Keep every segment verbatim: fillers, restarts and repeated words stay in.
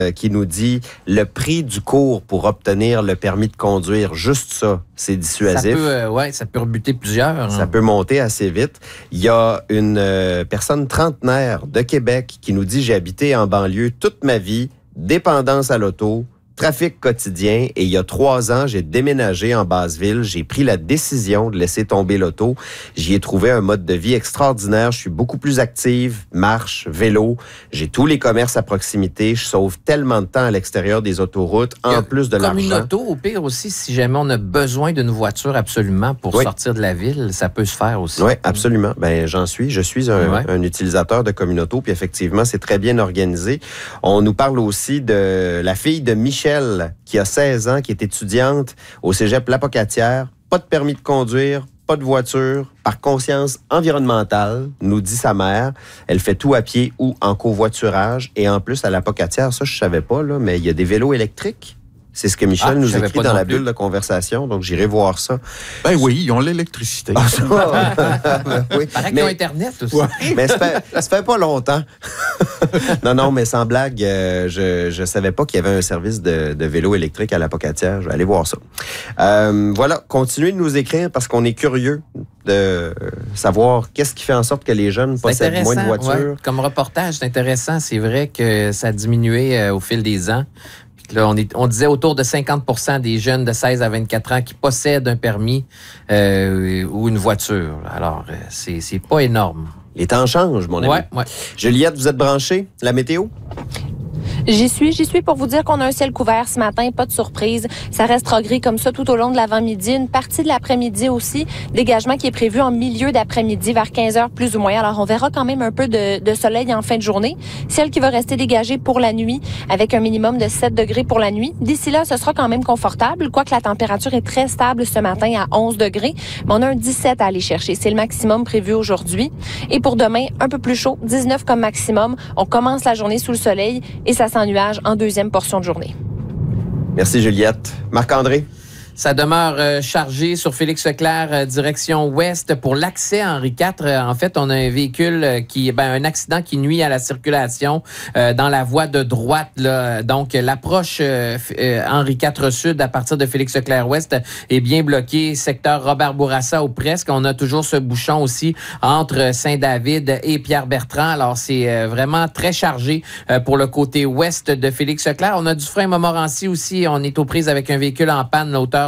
qui nous dit le prix du cours pour obtenir le permis de conduire, juste ça, c'est dissuasif. Ça peut, euh, ouais, ça peut rebuter plusieurs. Ça hein. peut monter assez vite. Il y a une euh, personne trentenaire de Québec qui nous dit « J'ai habité en banlieue toute ma vie, dépendance à l'auto, trafic quotidien et il y a trois ans, j'ai déménagé en basse-ville. J'ai pris la décision de laisser tomber l'auto. J'y ai trouvé un mode de vie extraordinaire. Je suis beaucoup plus active, marche, vélo. J'ai tous les commerces à proximité. Je sauve tellement de temps à l'extérieur des autoroutes, en plus de l'argent. Comme une auto, au pire aussi, si jamais on a besoin d'une voiture absolument pour oui. sortir de la ville, ça peut se faire aussi. Oui, absolument. Ben, j'en suis. Je suis un, ouais. un utilisateur de Communauto, puis effectivement, c'est très bien organisé. On nous parle aussi de la fille de Michel, qui a seize ans, qui est étudiante au cégep Lapocatière, pas de permis de conduire, pas de voiture, par conscience environnementale, nous dit sa mère. Elle fait tout à pied ou en covoiturage. Et en plus, à Lapocatière, ça, je savais pas, là, mais il y a des vélos électriques. C'est ce que Michel ah, nous écrit dans la plus. bulle de conversation, donc j'irai voir ça. Ben oui, ils ont l'électricité. Ah, ça, oui. Paraît mais, qu'ils ont Internet aussi. Ouais, mais ça fait, ça fait pas longtemps. non, non, mais sans blague, euh, je je savais pas qu'il y avait un service de, de vélo électrique à Lapocatière. Je vais aller voir ça. Euh, voilà, continuez de nous écrire parce qu'on est curieux de savoir qu'est-ce qui fait en sorte que les jeunes possèdent moins de voitures. Ouais. Comme reportage, c'est intéressant. C'est vrai que ça a diminué euh, au fil des ans. Là, on, est, on disait autour de cinquante pour cent des jeunes de seize à vingt-quatre ans qui possèdent un permis euh, ou une voiture. Alors, euh, c'est, c'est pas énorme. Les temps changent, mon ami. Ouais, ouais. Juliette, vous êtes branchée? La météo? J'y suis, j'y suis pour vous dire qu'on a un ciel couvert ce matin, pas de surprise. Ça restera gris comme ça tout au long de l'avant-midi, une partie de l'après-midi aussi. Dégagement qui est prévu en milieu d'après-midi vers quinze heures plus ou moins. Alors on verra quand même un peu de, de soleil en fin de journée. Ciel qui va rester dégagé pour la nuit avec un minimum de sept degrés pour la nuit. D'ici là, ce sera quand même confortable, quoique la température est très stable ce matin à onze degrés. Mais on a un dix-sept à aller chercher. C'est le maximum prévu aujourd'hui. Et pour demain, un peu plus chaud, dix-neuf comme maximum. On commence la journée sous le soleil et ça sans nuages en deuxième portion de journée. Merci Juliette. Marc-André? Ça demeure euh, chargé sur Félix-Leclerc, euh, direction ouest pour l'accès à Henri quatre. Euh, en fait, on a un véhicule euh, qui, ben, un accident qui nuit à la circulation euh, dans la voie de droite. Là. Donc, l'approche euh, euh, Henri quatre Sud à partir de Félix-Leclerc ouest est bien bloquée. Secteur Robert-Bourassa ou presque. On a toujours ce bouchon aussi entre Saint-David et Pierre-Bertrand. Alors, c'est euh, vraiment très chargé euh, pour le côté ouest de Félix-Leclerc. On a du frein Montmorency aussi. On est aux prises avec un véhicule en panne, l'auteur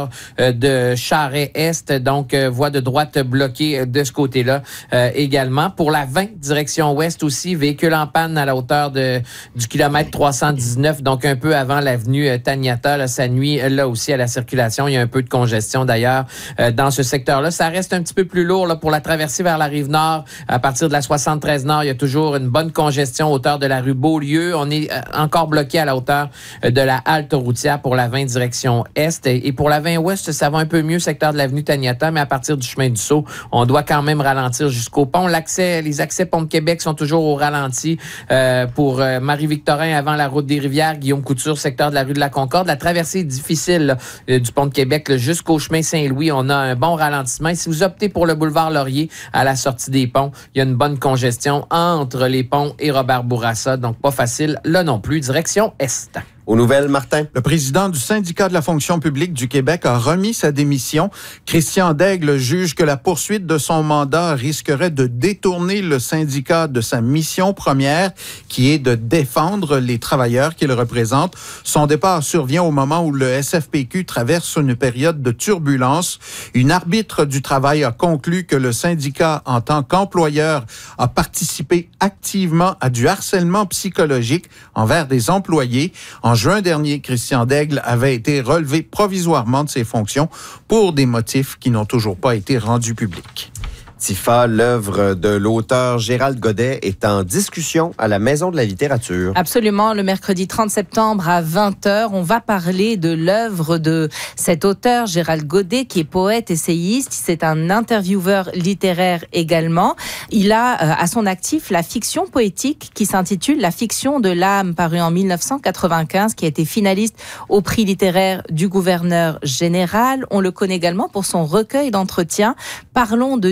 de Charest-Est, donc euh, voie de droite bloquée de ce côté-là euh, également. Pour la vingt, direction ouest aussi, véhicule en panne à la hauteur de, du kilomètre trois cent dix-neuf, donc un peu avant l'avenue euh, Taniata. Là, ça nuit euh, là aussi à la circulation. Il y a un peu de congestion d'ailleurs euh, dans ce secteur-là. Ça reste un petit peu plus lourd là, pour la traversée vers la Rive-Nord. À partir de la soixante-treize Nord, il y a toujours une bonne congestion à hauteur de la rue Beaulieu. On est euh, encore bloqué à la hauteur euh, de la halte routière pour la vingt, direction Est. Et, et pour la vingt ouest, ça va un peu mieux, secteur de l'avenue Taniata, mais à partir du chemin du Sceau, on doit quand même ralentir jusqu'au pont. L'accès, les accès Pont de Québec sont toujours au ralenti euh, pour euh, Marie-Victorin avant la route des Rivières, Guillaume Couture, secteur de la rue de la Concorde. La traversée est difficile là, euh, du Pont de Québec là, jusqu'au chemin Saint-Louis. On a un bon ralentissement. Et si vous optez pour le boulevard Laurier à la sortie des ponts, il y a une bonne congestion entre les ponts et Robert-Bourassa, donc pas facile là non plus. Direction Est. Aux nouvelles, Martin. Le président du syndicat de la fonction publique du Québec a remis sa démission. Christian Daigle juge que la poursuite de son mandat risquerait de détourner le syndicat de sa mission première, qui est de défendre les travailleurs qu'il représente. Son départ survient au moment où le S F P Q traverse une période de turbulence. Une arbitre du travail a conclu que le syndicat, en tant qu'employeur, a participé activement à du harcèlement psychologique envers des employés. En En juin dernier, Christian Daigle avait été relevé provisoirement de ses fonctions pour des motifs qui n'ont toujours pas été rendus publics. Tifa, l'œuvre de l'auteur Gérald Godet est en discussion à la Maison de la littérature. Absolument, le mercredi trente septembre à vingt heures, on va parler de l'œuvre de cet auteur Gérald Godet qui est poète, essayiste, c'est un intervieweur littéraire également. Il a euh, à son actif la fiction poétique qui s'intitule La fiction de l'âme, paru en mille neuf cent quatre-vingt-quinze, qui a été finaliste au prix littéraire du gouverneur général. On le connaît également pour son recueil d'entretiens Parlons de nuit de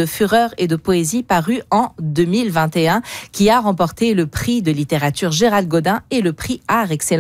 de fureur et de poésie paru en deux mille vingt et un, qui a remporté le prix de littérature Gérald Godin et le prix Art Excellence